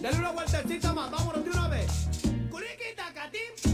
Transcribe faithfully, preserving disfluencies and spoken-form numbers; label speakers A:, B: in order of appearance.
A: Dale una vueltecita más, vámonos de una vez. Culiquita, catín.